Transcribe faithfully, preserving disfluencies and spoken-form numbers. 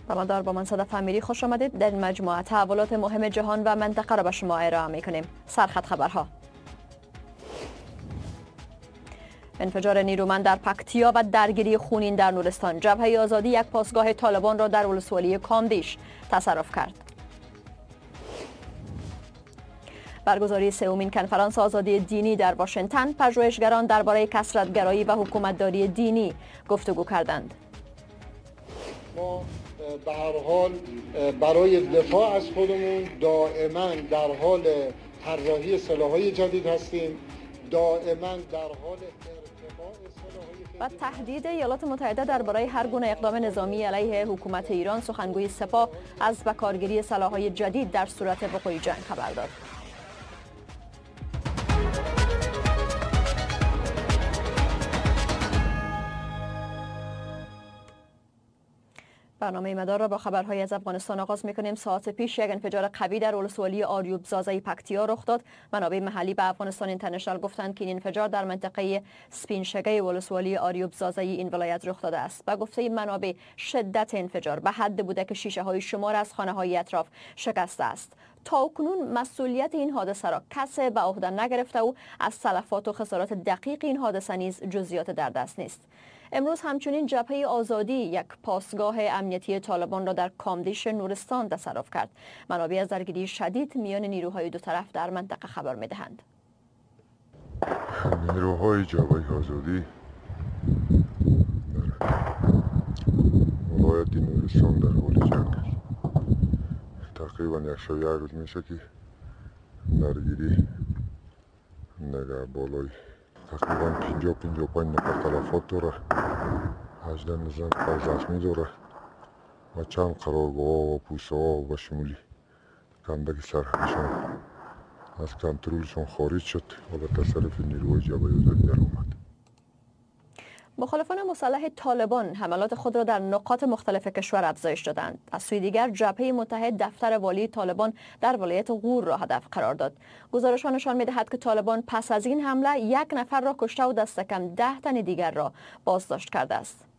رمضان با من صدف امیری خوش آمدید. در مجموعه تحولات مهم جهان و منطقه را به شما ارائه می‌کنیم. سرخط خبرها: انفجار نیرومند در پکتیا و درگیری خونین در نورستان. جبهه آزادی یک پاسگاه طالبان را در ولسوالی کامدیش تصرف کرد. برگزاری سومین کنفرانس آزادی دینی در واشنگتن. پژوهشگران درباره کثرت‌گرایی و حکومتداری دینی گفتگو کردند. ما به هر حال برای دفاع از خودمون دائما در حال طراحی سلاح‌های جدید هستیم، دائما در حال ارتقاء سلاح‌های و تهدید ایالات متحده درباره هر گونه اقدام نظامی علیه حکومت ایران. سخنگوی سپاه از بکارگیری سلاح‌های جدید در صورت وقوع جنگ خبر داد. برنامه مدار را با خبرهای از افغانستان آغاز می‌کنیم. ساعت پیش یک انفجار قوی در ولسوالی آریوب زازای پکتیا رخ داد. منابع محلی به افغانستان اینترنشنال گفتند که این انفجار در منطقه سپینشگه ولسوالی آریوب زازای این ولایت رخ داده است. به گفته منابع شدت انفجار به حد بوده که شیشه‌های شمار از خانه‌های اطراف شکسته است. تا کنون مسئولیت این حادثه را کسی به عهده نگرفته و از تلفات و خسارات دقیق این حادثه نیز جزئیات در دست نیست. امروز همچنین جبهه آزادی یک پاسگاه امنیتی طالبان را در کامدیش نورستان تصرف کرد. منابع از درگیری شدید میان نیروهای دو طرف در منطقه خبر می‌دهند. نیروهای جبهه آزادی در ولایت نورستان در حال جنگ است. تقریبا یک شب یک روز میشه که درگیری نگه بالای تقریبا پنجاه پنجاه و پنج نفر تلفات داره، هجده نفر زخمی داره و چند قرارگاه و پوسته ها و شمولی کندک سرحدشان از کنترلشان خارج شد و به تصرف نیروهای جبهه آزادی در آمد. مخالفان مسلح طالبان حملات خود را در نقاط مختلف کشور افزایش دادند. از سوی دیگر جبهه متحد دفتر والی طالبان در ولایت غور را هدف قرار داد. گزارش‌ها نشان می‌دهد که طالبان پس از این حمله یک نفر را کشته و دست کم ده تن دیگر را بازداشت کرده است.